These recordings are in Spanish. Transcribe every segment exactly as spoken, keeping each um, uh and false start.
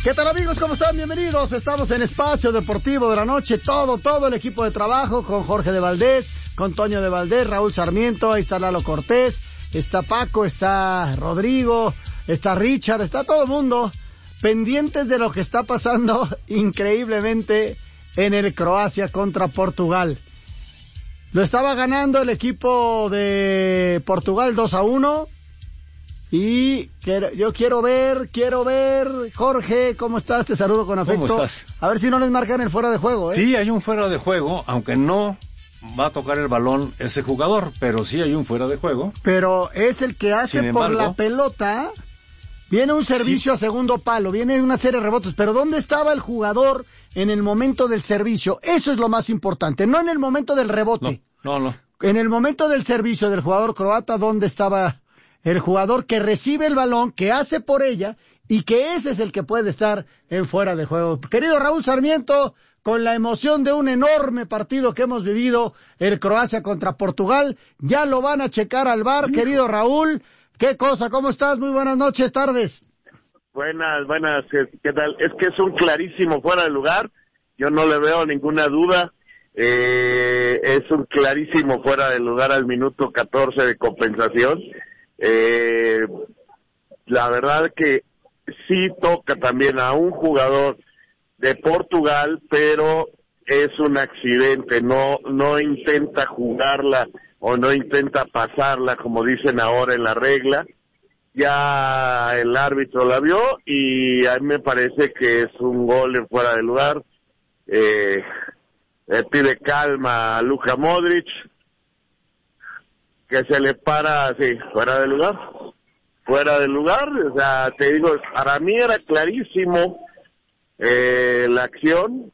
¿Qué tal, amigos? ¿Cómo están? Bienvenidos. Estamos en Espacio Deportivo de la Noche. Todo, todo el equipo de trabajo con Jorge de Valdés, con Toño de Valdés, Raúl Sarmiento, ahí está Lalo Cortés, está Paco, está Rodrigo, está Richard, está todo el mundo pendientes de lo que está pasando increíblemente en el Croacia contra Portugal. Lo estaba ganando el equipo de Portugal dos a uno. Y quiero, yo quiero ver, quiero ver, Jorge, ¿cómo estás? Te saludo con afecto. ¿Cómo estás? A ver si no les marcan el fuera de juego, ¿eh? Sí, hay un fuera de juego, aunque no va a tocar el balón ese jugador, pero sí hay un fuera de juego. Pero es el que hace Sin por embargo, la pelota, viene un servicio sí. a segundo palo, viene una serie de rebotes, pero ¿dónde estaba el jugador en el momento del servicio? Eso es lo más importante, no en el momento del rebote. No, no, no. En el momento del servicio del jugador croata, ¿dónde estaba el jugador que recibe el balón, que hace por ella, y que ese es el que puede estar en fuera de juego? Querido Raúl Sarmiento, con la emoción de un enorme partido que hemos vivido, el Croacia contra Portugal, ya lo van a checar al V A R, querido Raúl. ¿Qué cosa? ¿Cómo estás? Muy buenas noches, tardes. Buenas, buenas, ¿qué tal? Es que es un clarísimo fuera de lugar, yo no le veo ninguna duda, eh, es un clarísimo fuera de lugar al minuto catorce de compensación. Eh, la verdad que sí toca también a un jugador de Portugal, pero es un accidente, no no intenta jugarla o no intenta pasarla como dicen ahora en la regla. Ya el árbitro la vio y a mí me parece que es un gol en fuera de lugar. Eh, le pide calma a Luka Modric, que se le para así, fuera de lugar, fuera de lugar, o sea, te digo, para mí era clarísimo eh, la acción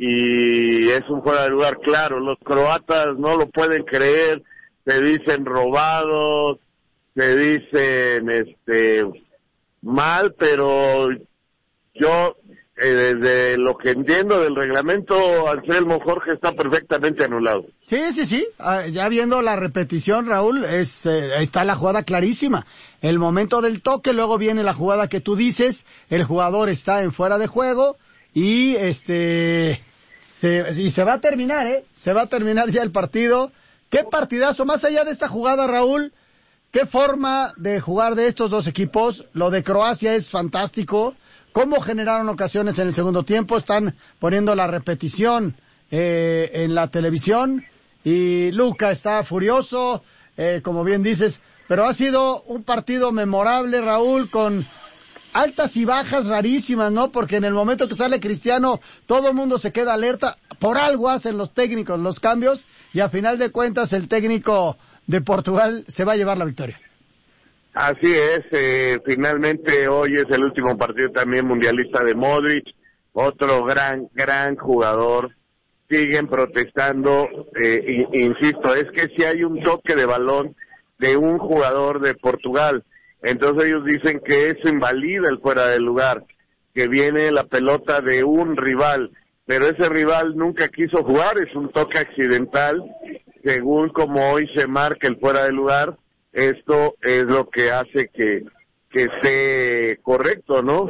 y es un fuera de lugar, claro, los croatas no lo pueden creer, se dicen robados, se dicen este mal, pero yo eh, desde lo que entiendo del reglamento, Anselmo, Jorge, está perfectamente anulado. Sí, sí, sí, ah, ya viendo la repetición, Raúl, es eh, está la jugada clarísima. El momento del toque, luego viene la jugada que tú dices, el jugador está en fuera de juego y este se, y se va a terminar, ¿eh? Se va a terminar ya el partido. Qué partidazo, más allá de esta jugada, Raúl, qué forma de jugar de estos dos equipos. Lo de Croacia es fantástico. Cómo generaron ocasiones en el segundo tiempo, están poniendo la repetición eh, en la televisión y Luka está furioso, eh, como bien dices, pero ha sido un partido memorable, Raúl, con altas y bajas rarísimas, ¿no? Porque en el momento que sale Cristiano, todo el mundo se queda alerta, por algo hacen los técnicos los cambios y a final de cuentas el técnico de Portugal se va a llevar la victoria. Así es, eh, finalmente hoy es el último partido también mundialista de Modric, otro gran, gran jugador. Siguen protestando, eh, insisto, es que si hay un toque de balón de un jugador de Portugal, entonces ellos dicen que eso invalida el fuera de lugar, que viene la pelota de un rival, pero ese rival nunca quiso jugar, es un toque accidental, según como hoy se marca el fuera de lugar. Esto es lo que hace que, que esté correcto, ¿no?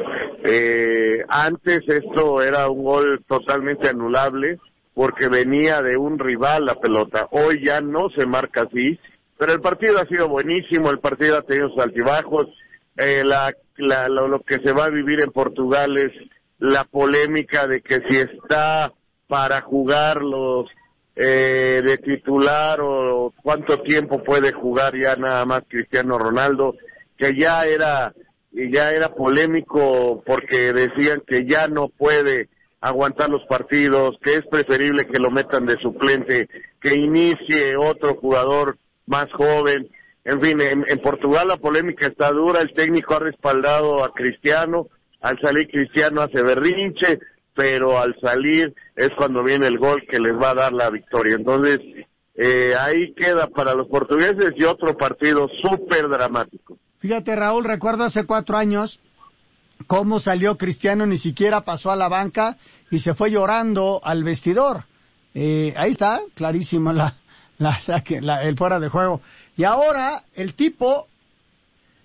Eh, antes esto era un gol totalmente anulable porque venía de un rival la pelota. Hoy ya no se marca así, pero el partido ha sido buenísimo, el partido ha tenido sus altibajos. Eh, la, la, lo, lo que se va a vivir en Portugal es la polémica de que si está para jugar los Eh, de titular o cuánto tiempo puede jugar ya nada más Cristiano Ronaldo, que ya era ya era polémico porque decían que ya no puede aguantar los partidos, que es preferible que lo metan de suplente, que inicie otro jugador más joven. En fin, en, en Portugal la polémica está dura, el técnico ha respaldado a Cristiano, al salir Cristiano hace berrinche, pero al salir es cuando viene el gol que les va a dar la victoria. Entonces, eh, ahí queda para los portugueses y otro partido súper dramático. Fíjate, Raúl, recuerdo hace cuatro años cómo salió Cristiano, ni siquiera pasó a la banca y se fue llorando al vestidor. Eh, ahí está, clarísimo la, la, la, la, el fuera de juego. Y ahora el tipo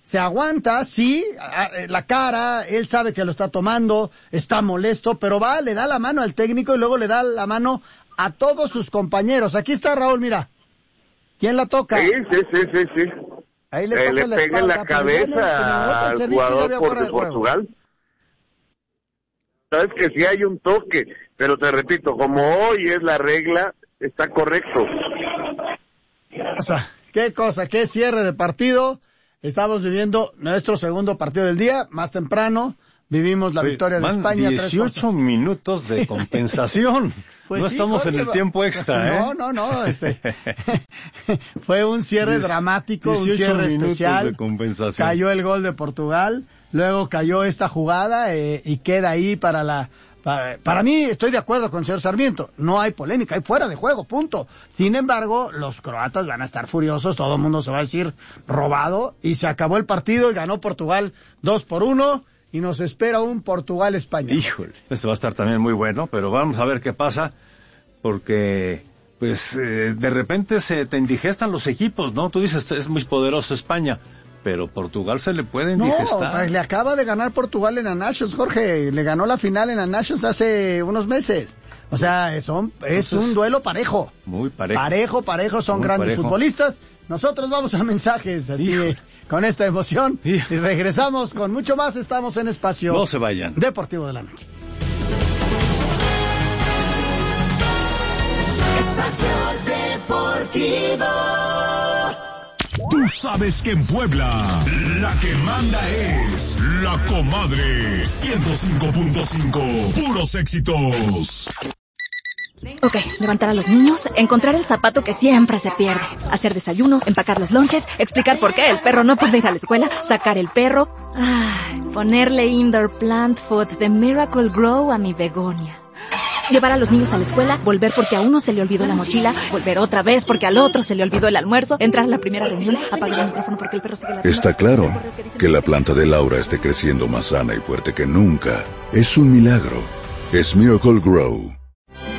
se aguanta, sí, la cara, él sabe que lo está tomando, está molesto, pero va, le da la mano al técnico y luego le da la mano a todos sus compañeros. Aquí está Raúl, mira. ¿Quién la toca? Sí, sí, sí, sí, sí. Ahí le, eh, le la pega en la cabeza al jugador por, de Portugal. Sabes que sí hay un toque, pero te repito, como hoy es la regla, está correcto. O sea, qué cosa, qué cierre de partido. Estamos viviendo nuestro segundo partido del día, más temprano. Vivimos la Oye, victoria de España. dieciocho minutos de compensación. Pues no sí, estamos Jorge, en el tiempo extra, ¿eh? No, no, no. Este, fue un cierre dramático, un cierre especial. De compensación. Cayó el gol de Portugal, luego cayó esta jugada eh, y queda ahí para la... Para, para mí, estoy de acuerdo con el señor Sarmiento, no hay polémica, hay fuera de juego, punto. Sin embargo, los croatas van a estar furiosos, todo el mundo se va a decir robado, y se acabó el partido y ganó Portugal dos por uno, y nos espera un Portugal-España. Híjole, esto va a estar también muy bueno, pero vamos a ver qué pasa, porque pues eh, de repente se te indigestan los equipos, ¿no? Tú dices, es muy poderoso España, pero Portugal se le puede indigestar. No, pues le acaba de ganar Portugal en la Nations, Jorge. Le ganó la final en la Nations hace unos meses. O sea, son, es un duelo parejo. Muy parejo. Parejo, parejo, son muy grandes parejo. futbolistas. Nosotros vamos a mensajes, así Híjole. con esta emoción. Híjole. Y regresamos con mucho más. Estamos en Espacio No se vayan. Deportivo de la Noche. Espacio Deportivo. Tú sabes que en Puebla la que manda es La Comadre. ciento cinco punto cinco, puros éxitos. Ok, levantar a los niños, encontrar el zapato que siempre se pierde, hacer desayunos, empacar los lonches, explicar por qué el perro no puede ir a la escuela, sacar el perro, ay, ponerle indoor plant food de Miracle Grow a mi begonia. Llevar a los niños a la escuela, volver porque a uno se le olvidó la mochila, volver otra vez porque al otro se le olvidó el almuerzo, entrar a la primera reunión, apagar el micrófono porque el perro sigue ladrando. Está claro que la planta de Laura esté creciendo más sana y fuerte que nunca. Es un milagro. Es Miracle Grow.